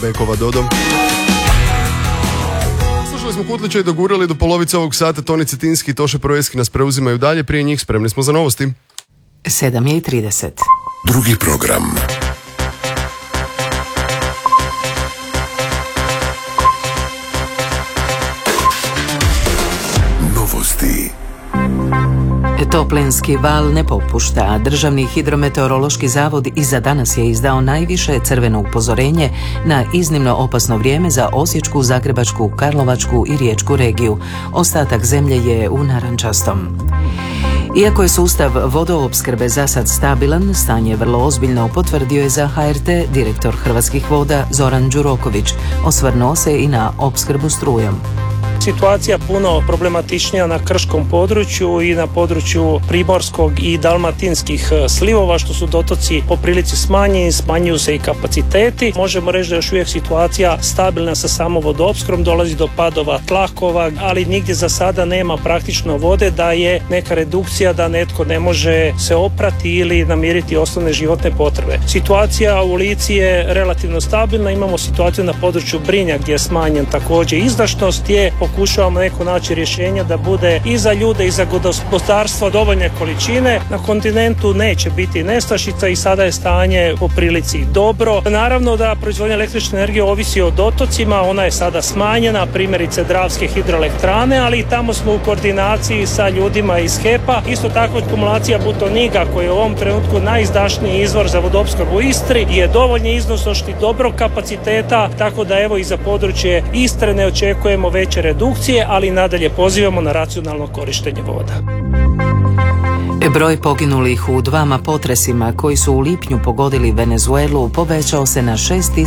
Bekova Dodo. Slušali smo Kutlića i dogurali do polovice ovog sata. Toni Cetinski i Toše Projeski nas preuzimaju dalje. Prije njih spremni smo za novosti. 7:30. Drugi program. Novosti. Toplinski val ne popušta. Državni hidrometeorološki zavod i za danas je izdao najviše crveno upozorenje na iznimno opasno vrijeme za Osječku, Zagrebačku, Karlovačku i Riječku regiju. Ostatak zemlje je u narančastom. Iako je sustav vodoopskrbe za sad stabilan, stanje vrlo ozbiljno, potvrdio je za HRT direktor Hrvatskih voda Zoran Đuroković. Osvrnuo se i na opskrbu strujom. Situacija puno problematičnija na krškom području i na području primorskog i dalmatinskih slivova, što su dotoci po prilici smanjeni, smanjuju se i kapaciteti. Možemo reći da je još uvijek situacija stabilna sa samom vodoopskrbom, dolazi do padova tlakova, ali nigdje za sada nema praktično vode da je neka redukcija da netko ne može se oprati ili namiriti osnovne životne potrebe. Situacija u Lici je relativno stabilna, imamo situaciju na području Brinja gdje je smanjen također izdašnost, pokušavamo neko naći rješenja da bude i za ljude i za gospodarstvo dovoljne količine. Na kontinentu neće biti nestašica i sada je stanje po prilici dobro. Naravno da proizvodnja električne energije ovisi o dotocima, ona je sada smanjena, primjerice Dravske hidroelektrane, ali i tamo smo u koordinaciji sa ljudima iz HEP-a. Isto tako akumulacija Butoniga, koji je u ovom trenutku najizdašniji izvor za vodoopskrbu u Istri, je dovoljni iznosnosti dobrog kapaciteta, tako da evo i za područje Istre ne očekujemo veće redukcije, ali nadalje pozivamo na racionalno korištenje voda. Broj poginulih u dvama potresima koji su u lipnju pogodili Venezuelu povećao se na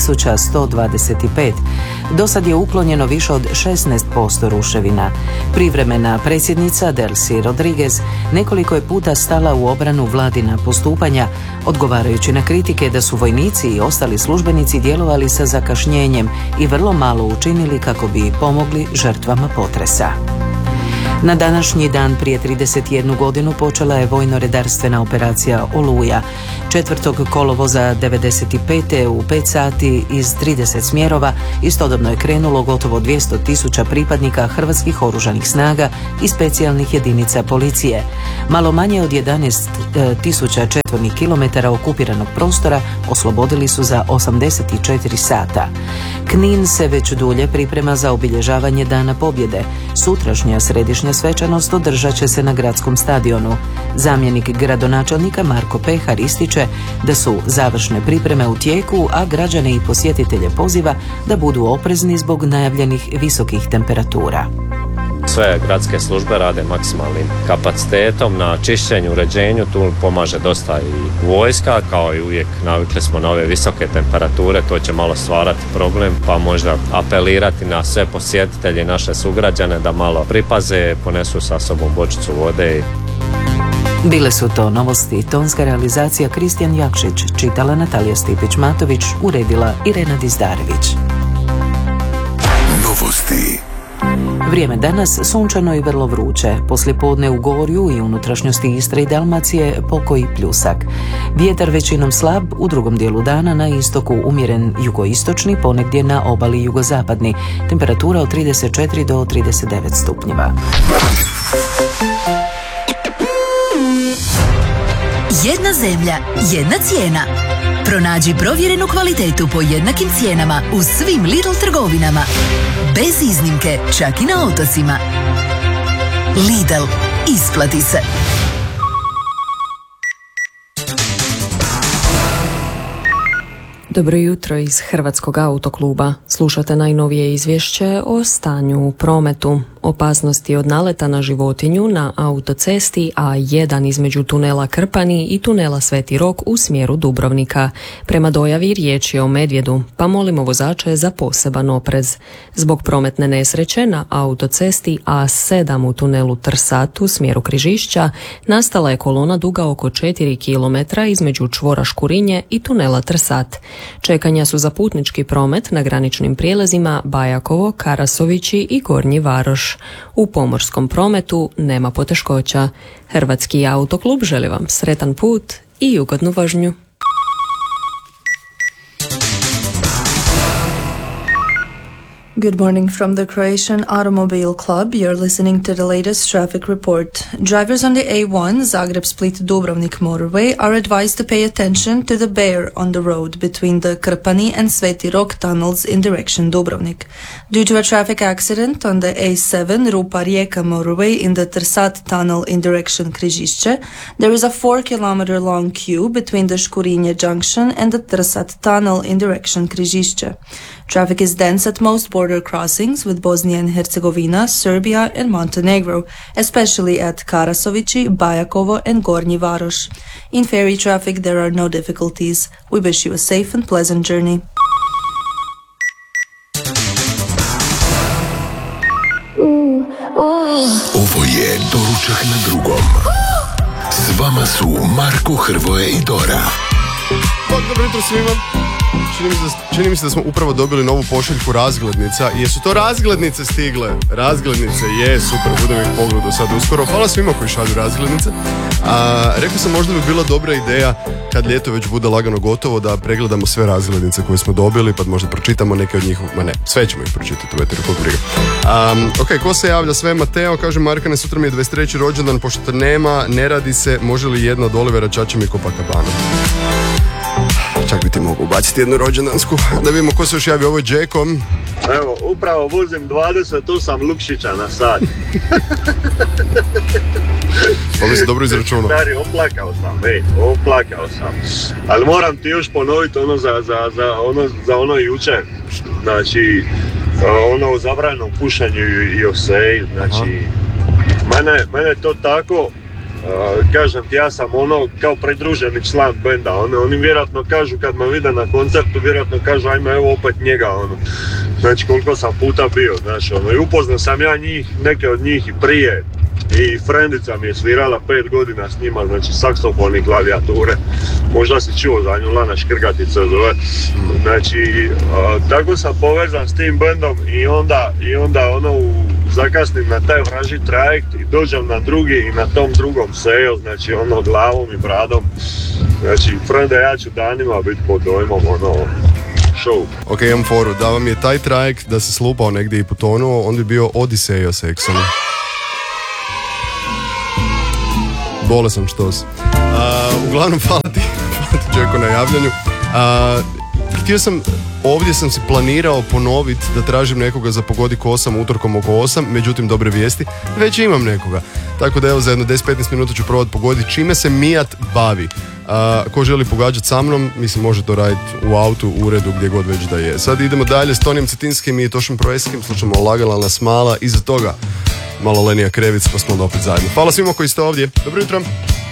6125. Do sad je uklonjeno više od 16% ruševina. Privremena predsjednica Delcy Rodriguez nekoliko je puta stala u obranu vladina postupanja, odgovarajući na kritike da su vojnici i ostali službenici djelovali sa zakašnjenjem i vrlo malo učinili kako bi pomogli žrtvama potresa. Na današnji dan prije 31 godinu počela je vojno-redarstvena operacija Oluja. 4. kolovoza 95. u 5 sati iz 30 smjerova istodobno je krenulo gotovo 200.000 pripadnika hrvatskih oružanih snaga i specijalnih jedinica policije. Malo manje od 11.000 četvornih kilometara okupiranog prostora oslobodili su za 84 sata. Knin se već dulje priprema za obilježavanje Dana pobjede. Sutrašnja središnja svečanost održat će se na gradskom stadionu. Zamjenik gradonačelnika Marko Pehar ističe da su završne pripreme u tijeku, a građane i posjetitelje poziva da budu oprezni zbog najavljenih visokih temperatura. Sve gradske službe rade maksimalnim kapacitetom na čišćenju, uređenju, tu pomaže dosta i vojska, kao i uvijek navikli smo na ove visoke temperature, to će malo stvarati problem, pa možda apelirati na sve posjetitelje i naše sugrađane da malo pripaze, ponesu sa sobom bočicu vode. Bile su to novosti, tonska realizacija Kristijan Jakšić, čitala Natalija Stipić-Matović, uredila Irena Dizdarević. Novosti. Vrijeme danas sunčano i vrlo vruće. Poslijepodne u Gorju i unutrašnjosti Istre i Dalmacije pokoji pljusak. Vjetar većinom slab, u drugom dijelu dana na istoku umjeren jugoistočni, ponegdje na obali jugozapadni. Temperatura od 34 do 39 stupnjeva. Jedna zemlja, jedna cijena. Pronađi provjerenu kvalitetu po jednakim cijenama u svim Lidl trgovinama. Bez iznimke, čak i na otocima. Lidl, isplati se. Dobro jutro iz Hrvatskog autokluba. Slušate najnovije izvješće o stanju u prometu. Opasnosti od naleta na životinju na autocesti A1 između tunela Krpani i tunela Sveti Rok u smjeru Dubrovnika. Prema dojavi riječ je o medvjedu, pa molimo vozače za poseban oprez. Zbog prometne nesreće na autocesti A7 u tunelu Trsat u smjeru Križišća nastala je kolona duga oko 4 km između čvora Škurinje i tunela Trsat. Čekanja su za putnički promet na graničnim prijelazima Bajakovo, Karasovići i Gornji Varoš. U pomorskom prometu nema poteškoća. Hrvatski autoklub želi vam sretan put i ugodnu vožnju. Good morning from the Croatian Automobile Club. You're listening to the latest traffic report. Drivers on the A1 Zagreb-Split-Dubrovnik motorway are advised to pay attention to the bear on the road between the Krpani and Sveti Rok tunnels in direction Dubrovnik. Due to a traffic accident on the A7 Rupa-Rijeka motorway in the Trsat tunnel in direction Križišće, there is a 4-kilometer long queue between the Škurinje junction and the Trsat tunnel in direction Križišće. Traffic is dense at most border crossings with Bosnia and Herzegovina, Serbia and Montenegro, especially at Karasovići, Bajakovo and Gornji Varoš. In ferry traffic there are no difficulties. We wish you a safe and pleasant journey. Ovo je Doručak na drugom. S vama su Marko, Hrvoje i Dora. Dobro jutro svima. Čini mi se da smo upravo dobili novu pošiljku razglednica. Jesu to razglednice stigle? Razglednice, je, super, budem ih pogledao sad uskoro. Hvala svima koji šalju razglednice. Rekao sam, možda bi bila dobra ideja kad ljeto već bude lagano gotovo da pregledamo sve razglednice koje smo dobili, pa možda pročitamo neke od njih. Ma ne, sve ćemo ih pročitati u eteru, kog briga. Ok, ko se javlja? Sve Mateo, kaže Markane, sutra mi je 23. rođendan, pošto te nema, ne radi se, može li jedna od Olivera Čačem i Copacabana? Čak bi ti mogu ubaciti jednu rođendansku. Da vidimo ko se još javi, ovo je Džeko. Evo, upravo vozim 28 lukšića na sat. Ovo si dobro izračunao. Stari, oplakao sam. Ali moram ti još ponoviti ono za ono jučer. Znači, ono o zabranom pušanju i o seji. Znači, mene to tako... kažem ti, ja sam ono kao pridruženi član benda, oni vjerojatno kažu kad me vide na koncertu, vjerojatno kažu ajme evo opet njega, znači koliko sam puta bio, znači i upoznao sam ja njih, neke od njih i prije, i frendica mi je svirala 5 godina s njima, znači saksofon i klavijature, možda si čuo za nju, Lana Škrgatica zove, znači tako sam povezan s tim bendom i onda zakasnim na taj vražji trajekt i dođem na drugi i na tom drugom sejo, znači glavom i bradom, znači frende, ja ću danima biti pod dojmom show. Ok, imam foru, da vam je taj trajekt da se slupao negdje i potonuo, on bi bio Odiseja seksom. Bolesan štos. Uglavnom, hvala ti Džeko na javljanju. Ovdje sam si planirao ponoviti da tražim nekoga za Pogodi ko 8 utorkom oko 8, međutim dobre vijesti, već imam nekoga. Tako da evo za jedno 10-15 minuta ću probati pogoditi čime se Mijat bavi. Ko želi pogađati sa mnom, mislim može to raditi u autu, u uredu, gdje god već da je. Sad idemo dalje s Tonijem Cetinskim i Tošem Proeskim, slušamo Lagala Smala, iza toga malo Lenija Krevic, pa smo onda opet zajedno. Hvala svima koji ste ovdje, dobro jutro.